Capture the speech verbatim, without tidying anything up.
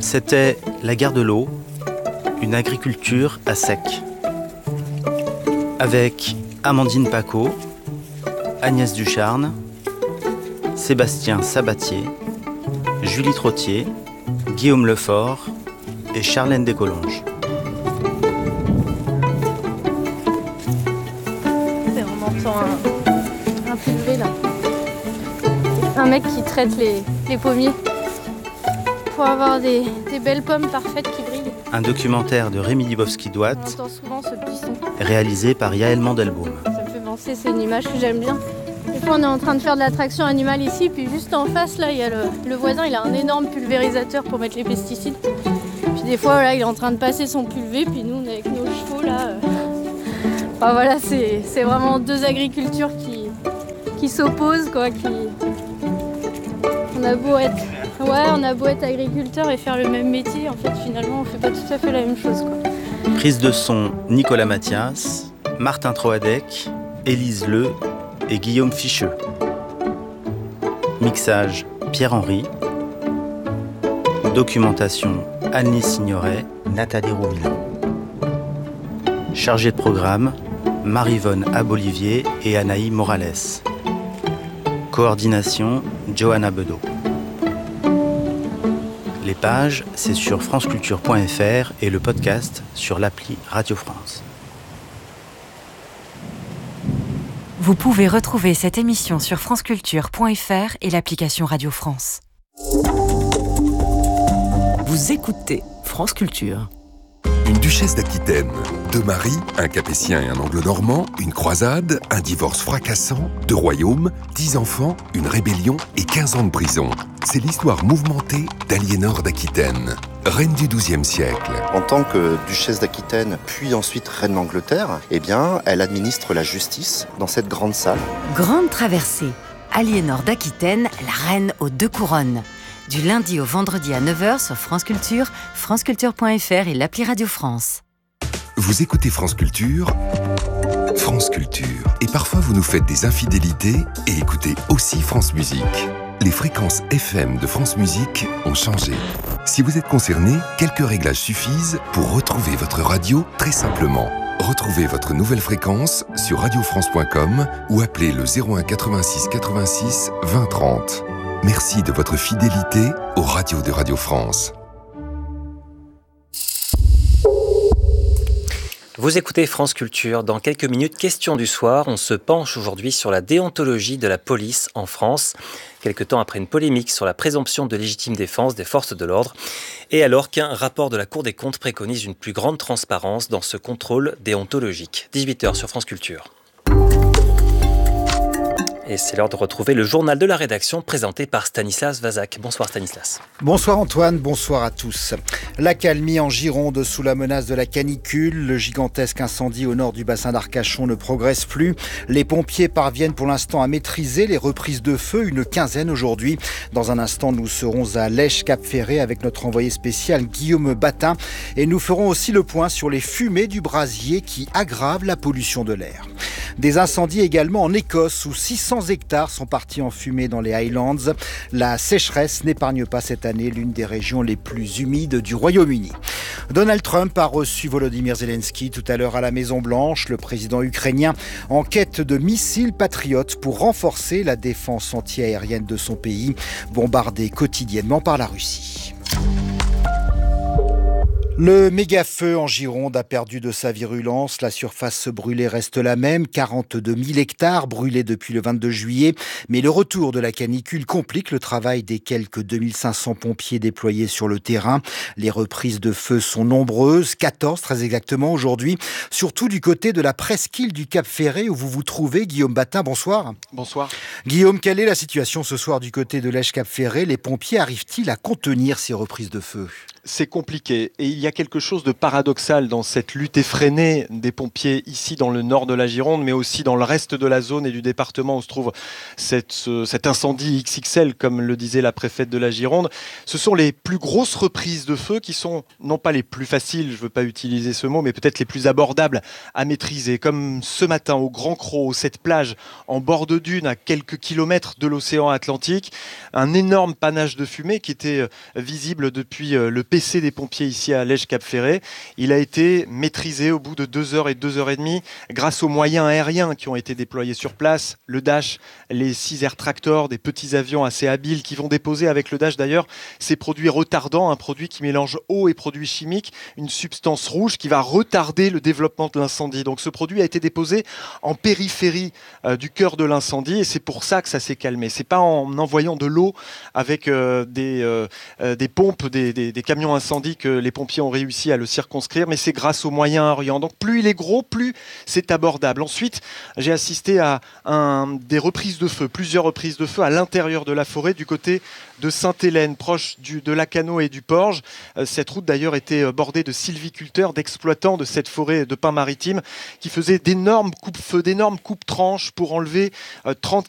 C'était la guerre de l'eau, une agriculture à sec. Avec Amandine Pacaud, Agnès Ducharne, Sébastien Sabatier, Julie Trottier, Guillaume Lefort et Charlène Descolonges. On entend un, un pulvé là. Un mec qui traite les, les pommiers pour avoir des, des belles pommes parfaites qui brillent. Un documentaire de Rémi Libowski-Douat, On entend souvent ce petit son. réalisé par Yaël Mandelbaum. Ça me fait penser, c'est une image que j'aime bien. Des fois on est en train de faire de l'attraction animale ici, puis juste en face là, il y a le, le voisin, il a un énorme pulvérisateur pour mettre les pesticides. Puis des fois là, il est en train de passer son pulvé, puis nous on est avec nos chevaux là. Euh... Enfin voilà, c'est, c'est vraiment deux agricultures qui, qui s'opposent quoi, qui... On a beau être... Ouais, on a beau être agriculteur et faire le même métier, en fait finalement on fait pas tout à fait la même chose quoi. Prise de son Nicolas Mathias, Martin Troadec, Élise Leu et Guillaume Ficheux. Mixage Pierre-Henry. Documentation Anne-Lise Signoret, Nathalie Rouvillon. Chargé de programme Marie-Vonne Abolivier et Anaï Morales. Coordination Johanna Bedeau. Les pages, c'est sur franceculture point f r et le podcast sur l'appli Radio France. Vous pouvez retrouver cette émission sur franceculture point f r et l'application Radio France. Vous écoutez France Culture. Une duchesse d'Aquitaine, deux maris, un capétien et un anglo-normand, une croisade, un divorce fracassant, deux royaumes, dix enfants, une rébellion et quinze ans de prison. C'est l'histoire mouvementée d'Aliénor d'Aquitaine, reine du douzième siècle. En tant que duchesse d'Aquitaine, puis ensuite reine d'Angleterre, eh bien, elle administre la justice dans cette grande salle. Grande traversée. Aliénor d'Aquitaine, la reine aux deux couronnes. Du lundi au vendredi à neuf heures sur France Culture, franceculture point f r et l'appli Radio France. Vous écoutez France Culture, France Culture. Et parfois vous nous faites des infidélités et écoutez aussi France Musique. Les fréquences F M de France Musique ont changé. Si vous êtes concerné, quelques réglages suffisent pour retrouver votre radio très simplement. Retrouvez votre nouvelle fréquence sur radio france point com ou appelez le zéro un quatre-vingt-six quatre-vingt-six vingt trente. Merci de votre fidélité aux radios de Radio France. Vous écoutez France Culture. Dans quelques minutes, question du soir. On se penche aujourd'hui sur la déontologie de la police en France. Quelque temps après une polémique sur la présomption de légitime défense des forces de l'ordre. Et alors qu'un rapport de la Cour des comptes préconise une plus grande transparence dans ce contrôle déontologique. dix-huit heures sur France Culture. Et c'est l'heure de retrouver le journal de la rédaction présenté par Stanislas Vazak. Bonsoir Stanislas. Bonsoir Antoine, bonsoir à tous. L'accalmie en Gironde sous la menace de la canicule. Le gigantesque incendie au nord du bassin d'Arcachon ne progresse plus. Les pompiers parviennent pour l'instant à maîtriser les reprises de feu, une quinzaine aujourd'hui. Dans un instant, nous serons à Lèche-Cap-Ferré avec notre envoyé spécial Guillaume Batin. Et nous ferons aussi le point sur les fumées du brasier qui aggravent la pollution de l'air. Des incendies également en Écosse où six cents hectares sont partis en fumée dans les Highlands. La sécheresse n'épargne pas cette année l'une des régions les plus humides du Royaume-Uni. Donald Trump a reçu Volodymyr Zelensky tout à l'heure à la Maison-Blanche. Le président ukrainien en quête de missiles patriotes pour renforcer la défense anti-aérienne de son pays, bombardé quotidiennement par la Russie. Le méga-feu en Gironde a perdu de sa virulence. La surface brûlée reste la même, quarante-deux mille hectares brûlés depuis le vingt-deux juillet. Mais le retour de la canicule complique le travail des quelques deux mille cinq cents pompiers déployés sur le terrain. Les reprises de feu sont nombreuses, quatorze très exactement aujourd'hui, surtout du côté de la presqu'île du Cap-Ferré où vous vous trouvez. Guillaume Batin, bonsoir. Bonsoir. Guillaume, quelle est la situation ce soir du côté de Lèche-Cap-Ferré ? Les pompiers arrivent-ils à contenir ces reprises de feu ? C'est compliqué et il y a quelque chose de paradoxal dans cette lutte effrénée des pompiers ici dans le nord de la Gironde, mais aussi dans le reste de la zone et du département où se trouve cette, ce, cet incendie X X L, comme le disait la préfète de la Gironde. Ce sont les plus grosses reprises de feu qui sont non pas les plus faciles, je ne veux pas utiliser ce mot, mais peut-être les plus abordables à maîtriser. Comme ce matin au Grand Cros, cette plage en bord de dune à quelques kilomètres de l'océan Atlantique, un énorme panache de fumée qui était visible depuis le P C des pompiers ici à Lège-Cap-Ferré. Il a été maîtrisé au bout de deux heures et deux heures et demie grâce aux moyens aériens qui ont été déployés sur place. Le Dash, les six Air Tractor, des petits avions assez habiles qui vont déposer avec le Dash d'ailleurs ces produits retardants, un produit qui mélange eau et produits chimiques, une substance rouge qui va retarder le développement de l'incendie. Donc ce produit a été déposé en périphérie euh, du cœur de l'incendie et c'est pour ça que ça s'est calmé. C'est pas en envoyant de l'eau avec euh, des, euh, euh, des pompes, des, des, des camions incendie que les pompiers ont réussi à le circonscrire, mais c'est grâce aux moyens aériens. Donc plus il est gros, plus c'est abordable. Ensuite, j'ai assisté à un, des reprises de feu, plusieurs reprises de feu à l'intérieur de la forêt du côté de Sainte-Hélène, proche du, de Lacanau et du Porge. Euh, cette route d'ailleurs était bordée de sylviculteurs, d'exploitants de cette forêt de pins maritimes qui faisaient d'énormes coupes-feux, d'énormes coupes-tranches pour enlever euh, trente